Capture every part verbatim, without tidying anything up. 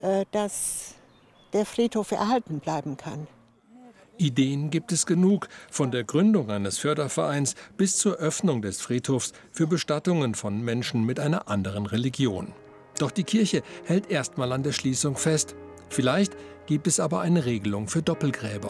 dass der Friedhof erhalten bleiben kann. Ideen gibt es genug, von der Gründung eines Fördervereins bis zur Öffnung des Friedhofs für Bestattungen von Menschen mit einer anderen Religion. Doch die Kirche hält erstmal an der Schließung fest. Vielleicht gibt es aber eine Regelung für Doppelgräber.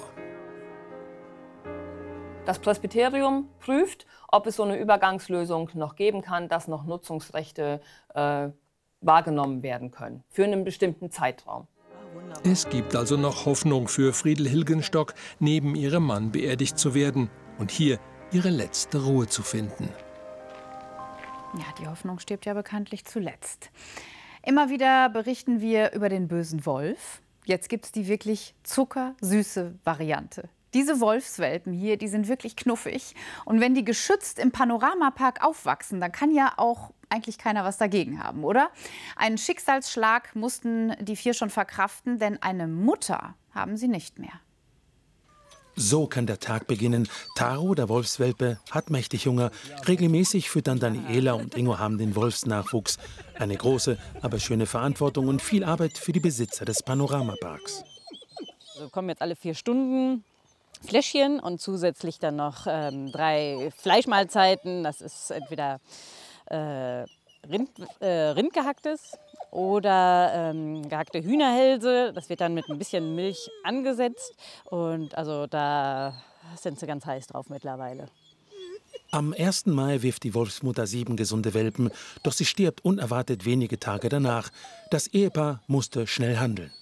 Das Presbyterium prüft, ob es so eine Übergangslösung noch geben kann, dass noch Nutzungsrechte äh, wahrgenommen werden können für einen bestimmten Zeitraum. Es gibt also noch Hoffnung für Friedel Hilgenstock, neben ihrem Mann beerdigt zu werden und hier ihre letzte Ruhe zu finden. Ja, die Hoffnung stirbt ja bekanntlich zuletzt. Immer wieder berichten wir über den bösen Wolf. Jetzt gibt es die wirklich zuckersüße Variante. Diese Wolfswelpen hier, die sind wirklich knuffig. Und wenn die geschützt im Panoramapark aufwachsen, dann kann ja auch eigentlich keiner was dagegen haben, oder? Einen Schicksalsschlag mussten die vier schon verkraften, denn eine Mutter haben sie nicht mehr. So kann der Tag beginnen. Taro, der Wolfswelpe, hat mächtig Hunger. Regelmäßig füttern Daniela und Ingo haben den Wolfsnachwuchs. Eine große, aber schöne Verantwortung und viel Arbeit für die Besitzer des Panoramaparks. Also kommen jetzt alle vier Stunden Fläschchen und zusätzlich dann noch ähm, drei Fleischmahlzeiten. Das ist entweder äh, Rind, äh, Rindgehacktes oder ähm, gehackte Hühnerhälse. Das wird dann mit ein bisschen Milch angesetzt. Und also da sind sie ganz heiß drauf mittlerweile. Am ersten Mai wirft die Wolfsmutter sieben gesunde Welpen, doch sie stirbt unerwartet wenige Tage danach. Das Ehepaar musste schnell handeln.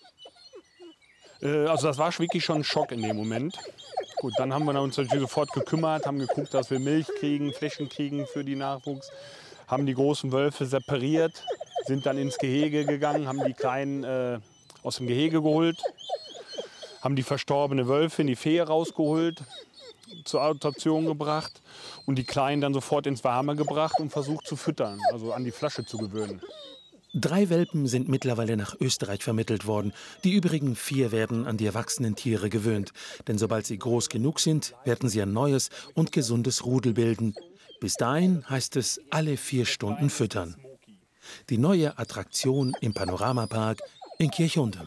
Also das war wirklich schon ein Schock in dem Moment. Gut, dann haben wir uns natürlich sofort gekümmert, haben geguckt, dass wir Milch kriegen, Fläschchen kriegen für die Nachwuchs, haben die großen Wölfe separiert, sind dann ins Gehege gegangen, haben die Kleinen äh, aus dem Gehege geholt, haben die verstorbene Wölfin, die Fee rausgeholt, zur Adoption gebracht und die Kleinen dann sofort ins Warme gebracht und versucht zu füttern, also an die Flasche zu gewöhnen. Drei Welpen sind mittlerweile nach Österreich vermittelt worden. Die übrigen vier werden an die erwachsenen Tiere gewöhnt. Denn sobald sie groß genug sind, werden sie ein neues und gesundes Rudel bilden. Bis dahin heißt es alle vier Stunden füttern. Die neue Attraktion im Panoramapark in Kirchhundem.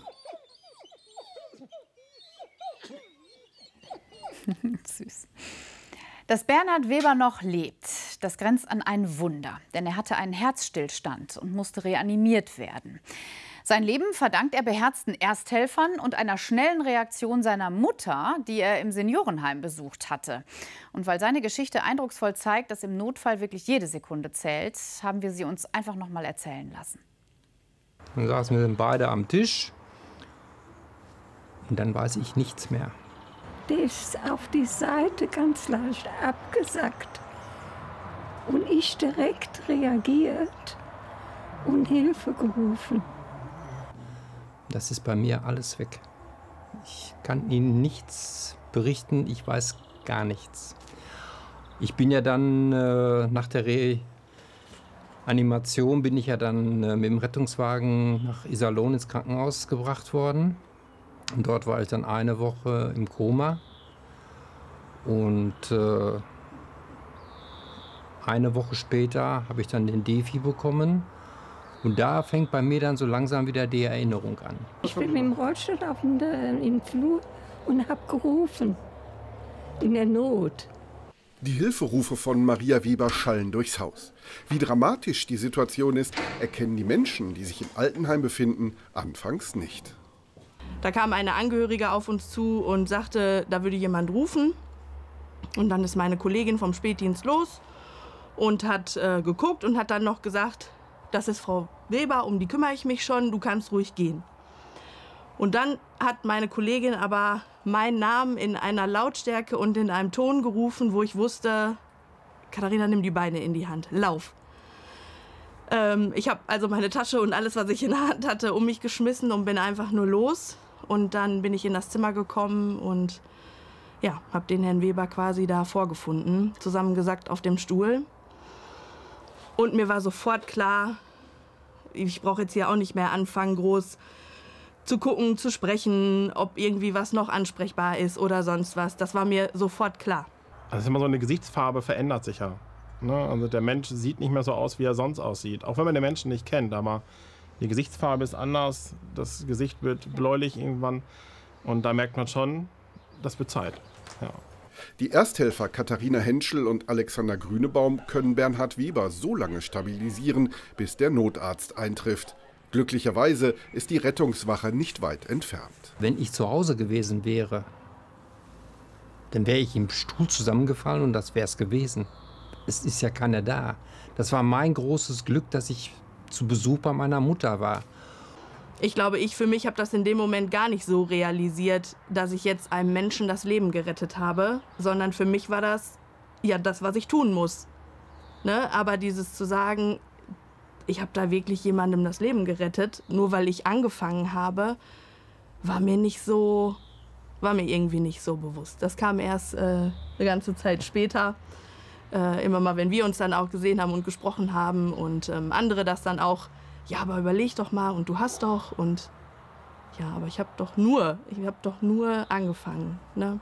Süß. Dass Bernhard Weber noch lebt, das grenzt an ein Wunder. Denn er hatte einen Herzstillstand und musste reanimiert werden. Sein Leben verdankt er beherzten Ersthelfern und einer schnellen Reaktion seiner Mutter, die er im Seniorenheim besucht hatte. Und weil seine Geschichte eindrucksvoll zeigt, dass im Notfall wirklich jede Sekunde zählt, haben wir sie uns einfach noch mal erzählen lassen. Dann saßen wir beide am Tisch und dann weiß ich nichts mehr. Der ist auf die Seite ganz leicht abgesackt. Und ich direkt reagiert und Hilfe gerufen. Das ist bei mir alles weg. Ich kann Ihnen nichts berichten, ich weiß gar nichts. Ich bin ja dann äh, nach der Reanimation bin ich ja dann äh, mit dem Rettungswagen nach Iserlohn ins Krankenhaus gebracht worden. Und dort war ich dann eine Woche im Koma und äh, eine Woche später habe ich dann den Defi bekommen und da fängt bei mir dann so langsam wieder die Erinnerung an. Ich bin im Rollstuhl auf dem, im Flur und habe gerufen, in der Not. Die Hilferufe von Maria Weber schallen durchs Haus. Wie dramatisch die Situation ist, erkennen die Menschen, die sich im Altenheim befinden, anfangs nicht. Da kam eine Angehörige auf uns zu und sagte, da würde jemand rufen. Und dann ist meine Kollegin vom Spätdienst los und hat äh, geguckt und hat dann noch gesagt, das ist Frau Weber, um die kümmere ich mich schon, du kannst ruhig gehen. Und dann hat meine Kollegin aber meinen Namen in einer Lautstärke und in einem Ton gerufen, wo ich wusste, Katharina, nimm die Beine in die Hand, lauf. Ähm, ich habe also meine Tasche und alles, was ich in der Hand hatte, um mich geschmissen und bin einfach nur los. Und dann bin ich in das Zimmer gekommen und ja, habe den Herrn Weber quasi da vorgefunden, zusammengesackt auf dem Stuhl. Und mir war sofort klar, ich brauche jetzt hier auch nicht mehr anfangen, groß zu gucken, zu sprechen, ob irgendwie was noch ansprechbar ist oder sonst was. Das war mir sofort klar. Das ist immer so eine Gesichtsfarbe verändert sich ja. Ne? Also der Mensch sieht nicht mehr so aus, wie er sonst aussieht. Auch wenn man den Menschen nicht kennt, aber Die Gesichtsfarbe ist anders, das Gesicht wird bläulich irgendwann und da merkt man schon, das wird Zeit. Ja. Die Ersthelfer Katharina Henschel und Alexander Grünebaum können Bernhard Weber so lange stabilisieren, bis der Notarzt eintrifft. Glücklicherweise ist die Rettungswache nicht weit entfernt. Wenn ich zu Hause gewesen wäre, dann wäre ich im Stuhl zusammengefallen und das wäre es gewesen. Es ist ja keiner da. Das war mein großes Glück, dass ich zu Besuch bei meiner Mutter war. Ich glaube, ich für mich habe das in dem Moment gar nicht so realisiert, dass ich jetzt einem Menschen das Leben gerettet habe, sondern für mich war das ja das, was ich tun muss. Ne? Aber dieses zu sagen, ich habe da wirklich jemandem das Leben gerettet, nur weil ich angefangen habe, war mir nicht so, war mir irgendwie nicht so bewusst. Das kam erst äh, eine ganze Zeit später. Äh, immer mal, wenn wir uns dann auch gesehen haben und gesprochen haben und ähm, andere das dann auch, ja, aber überleg doch mal und du hast doch und ja, aber ich habe doch nur, ich habe doch nur angefangen, ne?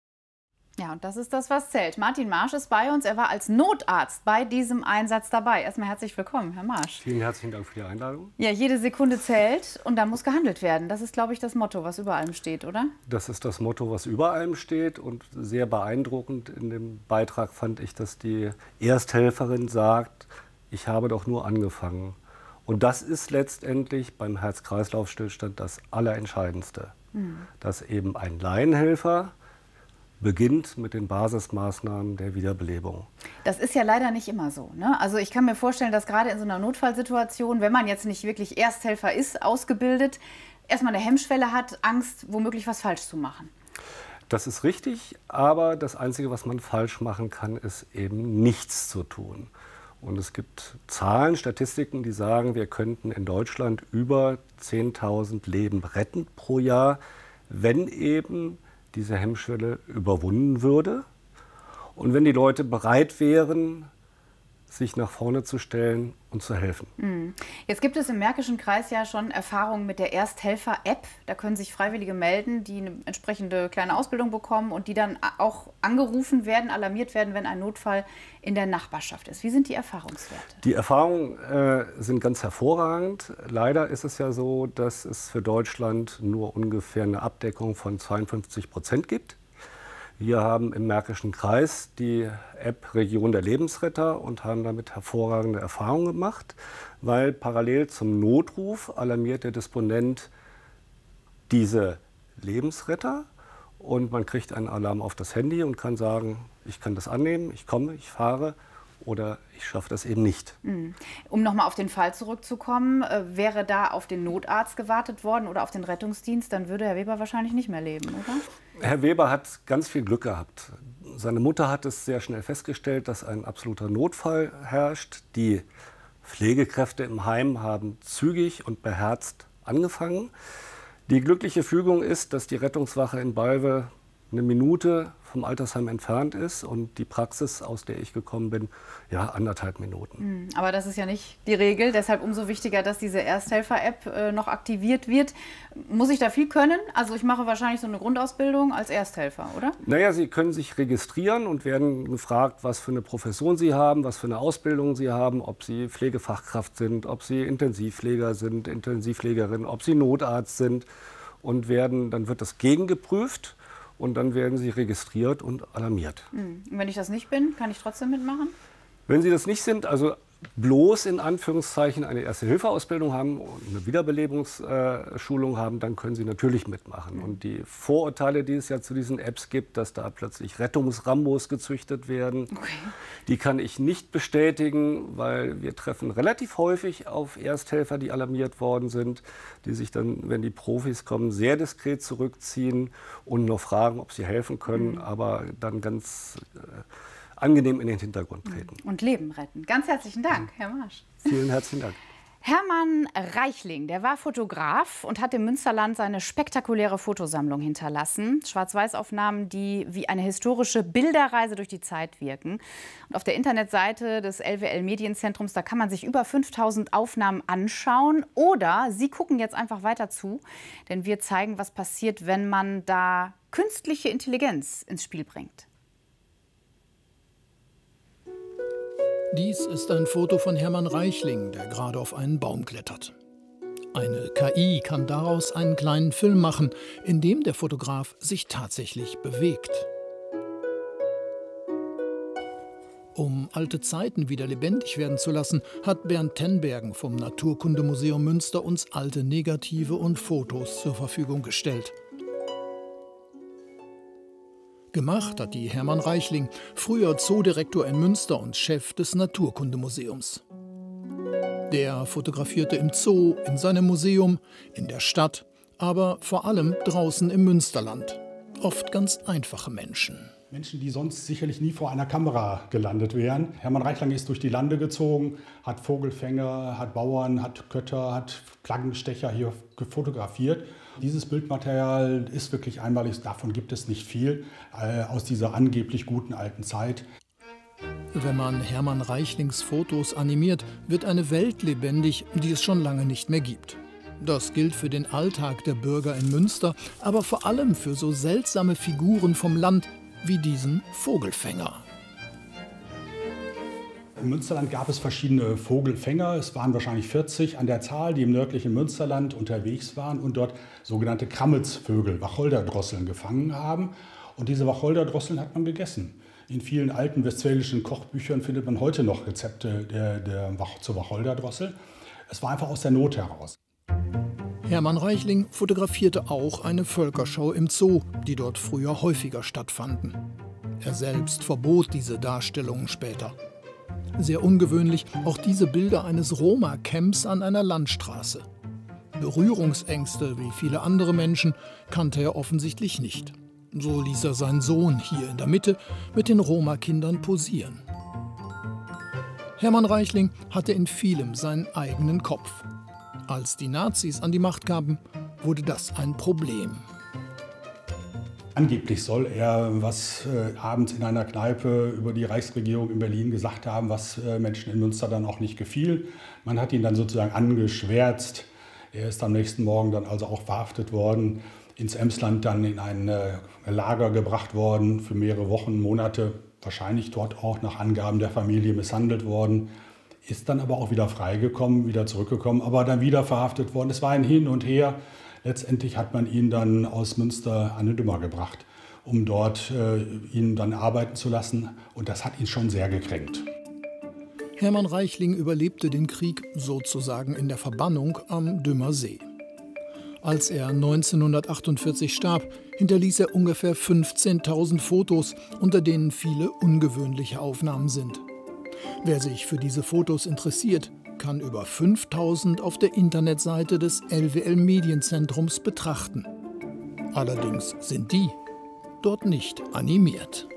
Ja, und das ist das, was zählt. Martin Marsch ist bei uns. Er war als Notarzt bei diesem Einsatz dabei. Erstmal herzlich willkommen, Herr Marsch. Vielen herzlichen Dank für die Einladung. Ja, jede Sekunde zählt und da muss gehandelt werden. Das ist, glaube ich, das Motto, was über allem steht, oder? Das ist das Motto, was über allem steht. Und sehr beeindruckend in dem Beitrag fand ich, dass die Ersthelferin sagt, ich habe doch nur angefangen. Und das ist letztendlich beim Herz-Kreislauf-Stillstand das Allerentscheidendste. Mhm. Dass eben ein Laienhelfer beginnt mit den Basismaßnahmen der Wiederbelebung. Das ist ja leider nicht immer so, ne? Also ich kann mir vorstellen, dass gerade in so einer Notfallsituation, wenn man jetzt nicht wirklich Ersthelfer ist, ausgebildet, erstmal eine Hemmschwelle hat, Angst, womöglich was falsch zu machen. Das ist richtig, aber das Einzige, was man falsch machen kann, ist eben nichts zu tun. Und es gibt Zahlen, Statistiken, die sagen, wir könnten in Deutschland über zehntausend Leben retten pro Jahr, wenn eben diese Hemmschwelle überwunden würde und wenn die Leute bereit wären, sich nach vorne zu stellen und zu helfen. Jetzt gibt es im Märkischen Kreis ja schon Erfahrungen mit der Ersthelfer-App. Da können sich Freiwillige melden, die eine entsprechende kleine Ausbildung bekommen und die dann auch angerufen werden, alarmiert werden, wenn ein Notfall in der Nachbarschaft ist. Wie sind die Erfahrungswerte? Die Erfahrungen äh, sind ganz hervorragend. Leider ist es ja so, dass es für Deutschland nur ungefähr eine Abdeckung von zweiundfünfzig Prozent gibt. Wir haben im Märkischen Kreis die App Region der Lebensretter und haben damit hervorragende Erfahrungen gemacht, weil parallel zum Notruf alarmiert der Disponent diese Lebensretter und man kriegt einen Alarm auf das Handy und kann sagen, ich kann das annehmen, ich komme, ich fahre oder ich schaffe das eben nicht. Um nochmal auf den Fall zurückzukommen, äh, wäre da auf den Notarzt gewartet worden oder auf den Rettungsdienst, dann würde Herr Weber wahrscheinlich nicht mehr leben, oder? Herr Weber hat ganz viel Glück gehabt. Seine Mutter hat es sehr schnell festgestellt, dass ein absoluter Notfall herrscht. Die Pflegekräfte im Heim haben zügig und beherzt angefangen. Die glückliche Fügung ist, dass die Rettungswache in Balve eine Minute vom Altersheim entfernt ist und die Praxis, aus der ich gekommen bin, ja, anderthalb Minuten. Aber das ist ja nicht die Regel, deshalb umso wichtiger, dass diese Ersthelfer-App äh, noch aktiviert wird. Muss ich da viel können? Also ich mache wahrscheinlich so eine Grundausbildung als Ersthelfer, oder? Naja, Sie können sich registrieren und werden gefragt, was für eine Profession Sie haben, was für eine Ausbildung Sie haben, ob Sie Pflegefachkraft sind, ob Sie Intensivpfleger sind, Intensivpflegerin, ob Sie Notarzt sind und werden, dann wird das gegengeprüft. Und dann werden Sie registriert und alarmiert. Und wenn ich das nicht bin, kann ich trotzdem mitmachen? Wenn Sie das nicht sind, also bloß in Anführungszeichen eine Erste-Hilfe-Ausbildung haben und eine Wiederbelebungsschulung haben, dann können Sie natürlich mitmachen. Und die Vorurteile, die es ja zu diesen Apps gibt, dass da plötzlich Rettungsrambos gezüchtet werden, okay, die kann ich nicht bestätigen, weil wir treffen relativ häufig auf Ersthelfer, die alarmiert worden sind, die sich dann, wenn die Profis kommen, sehr diskret zurückziehen und noch fragen, ob sie helfen können, mhm. aber dann ganz äh, angenehm in den Hintergrund treten. Und Leben retten. Ganz herzlichen Dank, Herr Marsch. Vielen herzlichen Dank. Hermann Reichling, der war Fotograf und hat im Münsterland seine spektakuläre Fotosammlung hinterlassen. Schwarz-Weiß-Aufnahmen, die wie eine historische Bilderreise durch die Zeit wirken. Und auf der Internetseite des L W L Medienzentrums, da kann man sich über fünftausend Aufnahmen anschauen. Oder Sie gucken jetzt einfach weiter zu, denn wir zeigen, was passiert, wenn man da künstliche Intelligenz ins Spiel bringt. Dies ist ein Foto von Hermann Reichling, der gerade auf einen Baum klettert. Eine K I kann daraus einen kleinen Film machen, in dem der Fotograf sich tatsächlich bewegt. Um alte Zeiten wieder lebendig werden zu lassen, hat Bernd Tenbergen vom Naturkundemuseum Münster uns alte Negative und Fotos zur Verfügung gestellt. Gemacht hat die Hermann Reichling, früher Zoodirektor in Münster und Chef des Naturkundemuseums. Der fotografierte im Zoo, in seinem Museum, in der Stadt, aber vor allem draußen im Münsterland. Oft ganz einfache Menschen. Menschen, die sonst sicherlich nie vor einer Kamera gelandet wären. Hermann Reichling ist durch die Lande gezogen, hat Vogelfänger, hat Bauern, hat Kötter, hat Flaggenstecher hier fotografiert. Dieses Bildmaterial ist wirklich einmalig, davon gibt es nicht viel, äh, aus dieser angeblich guten alten Zeit. Wenn man Hermann Reichlings Fotos animiert, wird eine Welt lebendig, die es schon lange nicht mehr gibt. Das gilt für den Alltag der Bürger in Münster, aber vor allem für so seltsame Figuren vom Land wie diesen Vogelfänger. Im Münsterland gab es verschiedene Vogelfänger. Es waren wahrscheinlich vierzig an der Zahl, die im nördlichen Münsterland unterwegs waren und dort sogenannte Krammelsvögel, Wacholderdrosseln, gefangen haben. Und diese Wacholderdrosseln hat man gegessen. In vielen alten westfälischen Kochbüchern findet man heute noch Rezepte der, der, zur Wacholderdrossel. Es war einfach aus der Not heraus. Hermann Reichling fotografierte auch eine Völkerschau im Zoo, die dort früher häufiger stattfanden. Er selbst verbot diese Darstellungen später. Sehr ungewöhnlich auch diese Bilder eines Roma-Camps an einer Landstraße. Berührungsängste, wie viele andere Menschen, kannte er offensichtlich nicht. So ließ er seinen Sohn hier in der Mitte mit den Roma-Kindern posieren. Hermann Reichling hatte in vielem seinen eigenen Kopf. Als die Nazis an die Macht kamen, wurde das ein Problem. Angeblich soll er was äh, abends in einer Kneipe über die Reichsregierung in Berlin gesagt haben, was äh, Menschen in Münster dann auch nicht gefiel. Man hat ihn dann sozusagen angeschwärzt. Er ist am nächsten Morgen dann also auch verhaftet worden, ins Emsland dann in ein äh, Lager gebracht worden, für mehrere Wochen, Monate, wahrscheinlich dort auch nach Angaben der Familie misshandelt worden. Ist dann aber auch wieder freigekommen, wieder zurückgekommen, aber dann wieder verhaftet worden. Es war ein Hin und Her. Letztendlich hat man ihn dann aus Münster an den Dümmer gebracht, um dort äh, ihn dann arbeiten zu lassen. Und das hat ihn schon sehr gekränkt. Hermann Reichling überlebte den Krieg sozusagen in der Verbannung am Dümmer See. Als er neunzehnhundertachtundvierzig starb, hinterließ er ungefähr fünfzehntausend Fotos, unter denen viele ungewöhnliche Aufnahmen sind. Wer sich für diese Fotos interessiert, kann über fünftausend auf der Internetseite des L W L-Medienzentrums betrachten. Allerdings sind die dort nicht animiert.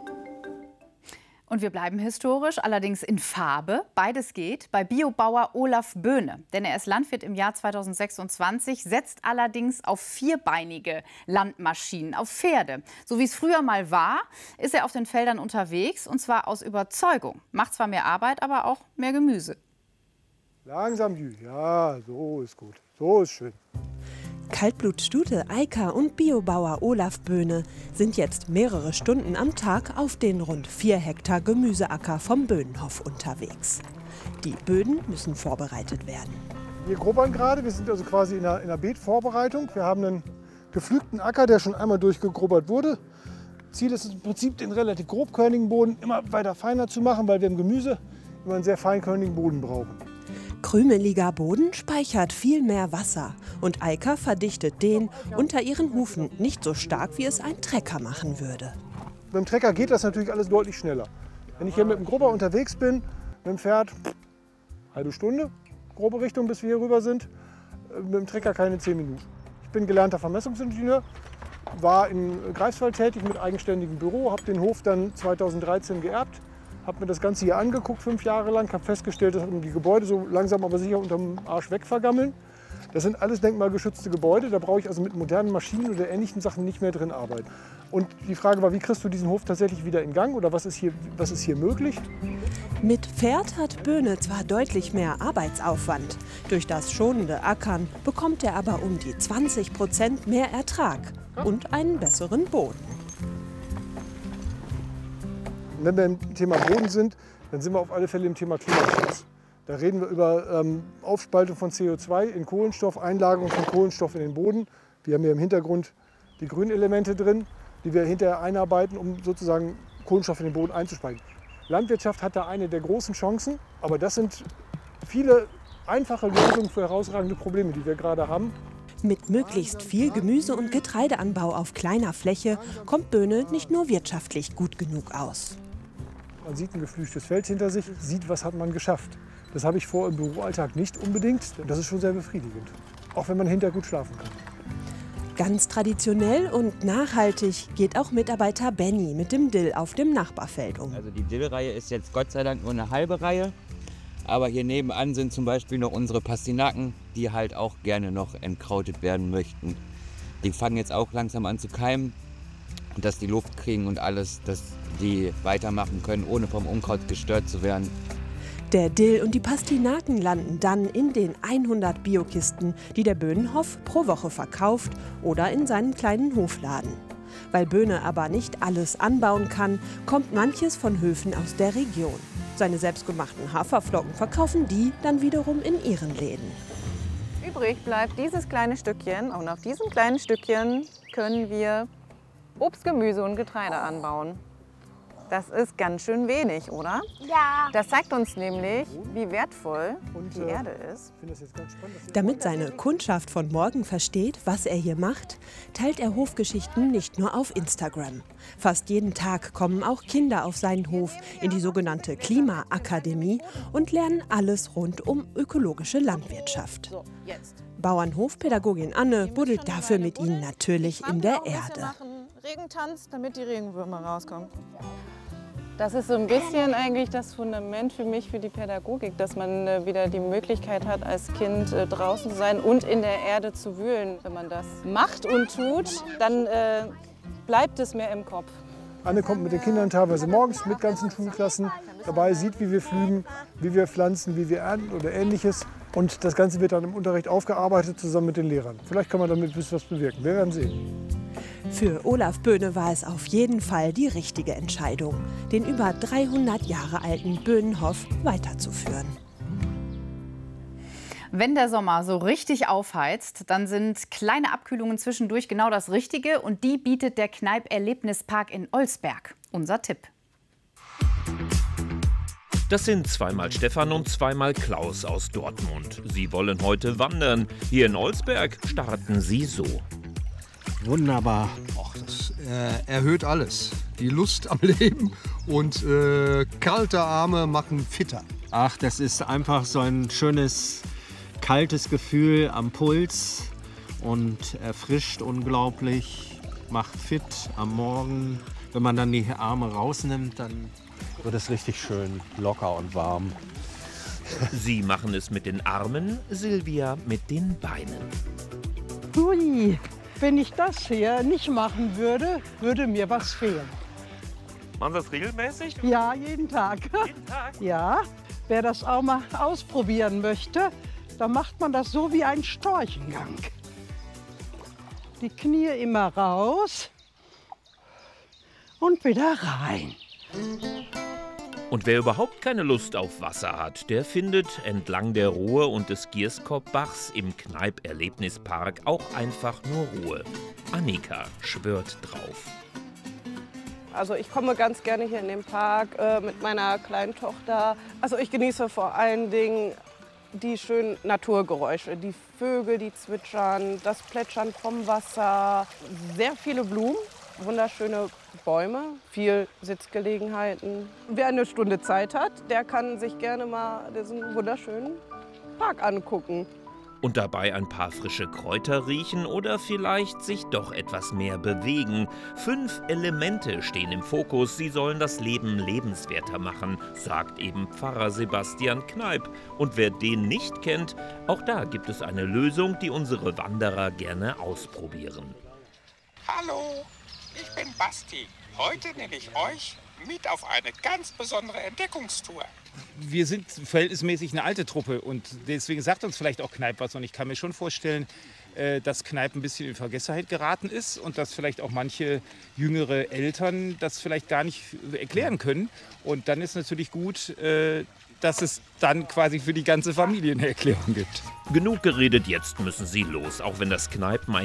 Und wir bleiben historisch, allerdings in Farbe. Beides geht bei Biobauer Olaf Böhne. Denn er ist Landwirt im Jahr zweitausendsechsundzwanzig, setzt allerdings auf vierbeinige Landmaschinen, auf Pferde. So wie es früher mal war, ist er auf den Feldern unterwegs, und zwar aus Überzeugung. Macht zwar mehr Arbeit, aber auch mehr Gemüse. Langsam, ja, so ist gut, so ist schön. Kaltblutstute Eika und Biobauer Olaf Böhne sind jetzt mehrere Stunden am Tag auf den rund vier Hektar Gemüseacker vom Böhnenhof unterwegs. Die Böden müssen vorbereitet werden. Wir grubbern gerade, wir sind also quasi in einer, in einer Beetvorbereitung. Wir haben einen gepflügten Acker, der schon einmal durchgegrubbert wurde. Ziel ist es im Prinzip, den relativ grobkörnigen Boden immer weiter feiner zu machen, weil wir im Gemüse immer einen sehr feinkörnigen Boden brauchen. Krümeliger Boden speichert viel mehr Wasser und Eika verdichtet den unter ihren Hufen nicht so stark, wie es ein Trecker machen würde. Mit dem Trecker geht das natürlich alles deutlich schneller. Wenn ich hier mit dem Grubber unterwegs bin, mit dem Pferd, halbe Stunde, grobe Richtung, bis wir hier rüber sind, mit dem Trecker keine zehn Minuten. Ich bin gelernter Vermessungsingenieur, war in Greifswald tätig mit eigenständigem Büro, habe den Hof dann zweitausenddreizehn geerbt. Habe mir das Ganze hier angeguckt, fünf Jahre lang, habe festgestellt, dass die Gebäude so langsam aber sicher unterm Arsch wegvergammeln. Das sind alles denkmalgeschützte Gebäude, da brauche ich also mit modernen Maschinen oder ähnlichen Sachen nicht mehr drin arbeiten. Und die Frage war, wie kriegst du diesen Hof tatsächlich wieder in Gang oder was ist hier, was ist hier möglich? Mit Pferd hat Böhne zwar deutlich mehr Arbeitsaufwand. Durch das schonende Ackern bekommt er aber um die zwanzig Prozent mehr Ertrag und einen besseren Boden. Und wenn wir im Thema Boden sind, dann sind wir auf alle Fälle im Thema Klimaschutz. Da reden wir über ähm, Aufspaltung von C O zwei in Kohlenstoff, Einlagerung von Kohlenstoff in den Boden. Wir haben hier im Hintergrund die Grünelemente drin, die wir hinterher einarbeiten, um sozusagen Kohlenstoff in den Boden einzuspeichern. Landwirtschaft hat da eine der großen Chancen, aber das sind viele einfache Lösungen für herausragende Probleme, die wir gerade haben. Mit möglichst viel Gemüse- und Getreideanbau auf kleiner Fläche kommt Böhne nicht nur wirtschaftlich gut genug aus. Man sieht ein geflüchtes Feld hinter sich, sieht, was hat man geschafft. Das habe ich vor im Büroalltag nicht unbedingt. Das ist schon sehr befriedigend, auch wenn man hinterher gut schlafen kann. Ganz traditionell und nachhaltig geht auch Mitarbeiter Benny mit dem Dill auf dem Nachbarfeld um. Also die Dillreihe ist jetzt Gott sei Dank nur eine halbe Reihe. Aber hier nebenan sind zum Beispiel noch unsere Pastinaken, die halt auch gerne noch entkrautet werden möchten. Die fangen jetzt auch langsam an zu keimen, dass die Luft kriegen und alles, dass die weitermachen können, ohne vom Unkraut gestört zu werden. Der Dill und die Pastinaken landen dann in den hundert Biokisten, die der Böhnenhof pro Woche verkauft oder in seinen kleinen Hofladen. Weil Böhne aber nicht alles anbauen kann, kommt manches von Höfen aus der Region. Seine selbstgemachten Haferflocken verkaufen die dann wiederum in ihren Läden. Übrig bleibt dieses kleine Stückchen und auf diesem kleinen Stückchen können wir Obst, Gemüse und Getreide anbauen. Das ist ganz schön wenig, oder? Ja. Das zeigt uns nämlich, wie wertvoll die Erde ist. Damit seine Kundschaft von morgen versteht, was er hier macht, teilt er Hofgeschichten nicht nur auf Instagram. Fast jeden Tag kommen auch Kinder auf seinen Hof in die sogenannte Klimaakademie und lernen alles rund um ökologische Landwirtschaft. Bauernhofpädagogin Anne buddelt dafür mit ihnen natürlich in der Erde. Regentanz, damit die Regenwürmer rauskommen. Das ist so ein bisschen eigentlich das Fundament für mich, für die Pädagogik, dass man äh, wieder die Möglichkeit hat, als Kind äh, draußen zu sein und in der Erde zu wühlen. Wenn man das macht und tut, dann äh, bleibt es mehr im Kopf. Anne kommt mit den Kindern teilweise morgens mit ganzen Schulklassen dabei, sieht, wie wir pflügen, wie wir pflanzen, wie wir ernten oder Ähnliches. Und das Ganze wird dann im Unterricht aufgearbeitet zusammen mit den Lehrern. Vielleicht kann man damit ein bisschen was bewirken. Wir werden sehen. Für Olaf Böhne war es auf jeden Fall die richtige Entscheidung, den über dreihundert Jahre alten Böhnenhof weiterzuführen. Wenn der Sommer so richtig aufheizt, dann sind kleine Abkühlungen zwischendurch genau das Richtige. Und die bietet der Kneipp-Erlebnispark in Olsberg. Unser Tipp. Das sind zweimal Stefan und zweimal Klaus aus Dortmund. Sie wollen heute wandern. Hier in Olsberg starten sie so. Wunderbar. Och, das äh, erhöht alles. Die Lust am Leben und äh, kalte Arme machen fitter. Ach, das ist einfach so ein schönes, kaltes Gefühl am Puls und erfrischt unglaublich, macht fit am Morgen. Wenn man dann die Arme rausnimmt, dann wird es richtig schön locker und warm. Sie machen es mit den Armen, Silvia mit den Beinen. Ui. Wenn ich das hier nicht machen würde, würde mir was fehlen. Machen Sie das regelmäßig? Ja, jeden Tag. Jeden Tag? Ja, wer das auch mal ausprobieren möchte, dann macht man das so wie ein Storchengang. Die Knie immer raus und wieder rein. Und wer überhaupt keine Lust auf Wasser hat, der findet entlang der Rohe und des Gierskoppbachs im Kneipp-Erlebnispark auch einfach nur Ruhe. Annika schwört drauf. Also ich komme ganz gerne hier in den Park äh, mit meiner kleinen Tochter. Also ich genieße vor allen Dingen die schönen Naturgeräusche, die Vögel, die zwitschern, das Plätschern vom Wasser, sehr viele Blumen. Wunderschöne Bäume, viel Sitzgelegenheiten. Wer eine Stunde Zeit hat, der kann sich gerne mal diesen wunderschönen Park angucken. Und dabei ein paar frische Kräuter riechen oder vielleicht sich doch etwas mehr bewegen. Fünf Elemente stehen im Fokus, sie sollen das Leben lebenswerter machen, sagt eben Pfarrer Sebastian Kneipp. Und wer den nicht kennt, auch da gibt es eine Lösung, die unsere Wanderer gerne ausprobieren. Hallo! Ich bin Basti. Heute nehme ich euch mit auf eine ganz besondere Entdeckungstour. Wir sind verhältnismäßig eine alte Truppe und deswegen sagt uns vielleicht auch Kneipp was. Und ich kann mir schon vorstellen, dass Kneipp ein bisschen in Vergessenheit geraten ist und dass vielleicht auch manche jüngere Eltern das vielleicht gar nicht erklären können. Und dann ist natürlich gut, dass es dann quasi für die ganze Familie eine Erklärung gibt. Genug geredet, jetzt müssen sie los. Auch wenn das Kneipen ein